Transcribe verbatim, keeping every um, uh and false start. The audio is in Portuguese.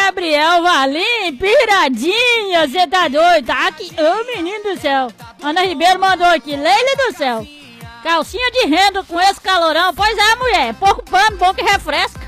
Gabriel Valim, piradinha, você tá doido? Tá aqui, ô menino do céu. Ana Ribeiro mandou aqui, Leila do céu. Calcinha de renda com esse calorão, pois é, mulher, pouco pano, bom que refresca.